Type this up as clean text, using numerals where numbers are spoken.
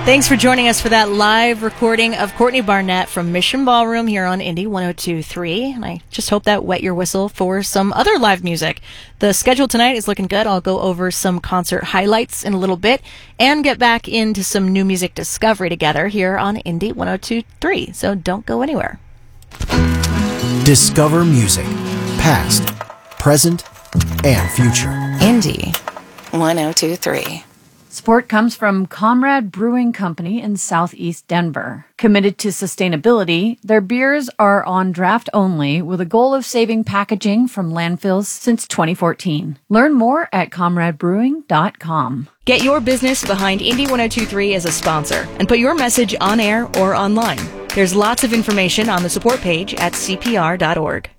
Thanks for joining us for that live recording of Courtney Barnett from Mission Ballroom here on Indie 102.3. And I just hope that wet your whistle for some other live music. The schedule tonight is looking good. I'll go over some concert highlights in a little bit and get back into some new music discovery together here on Indie 102.3. So don't go anywhere. Discover music, past, present, and future. Indie 102.3. Support comes from Comrade Brewing Company in Southeast Denver. Committed to sustainability, their beers are on draft only with a goal of saving packaging from landfills since 2014. Learn more at comradebrewing.com. Get your business behind Indie 102.3 as a sponsor and put your message on air or online. There's lots of information on the support page at cpr.org.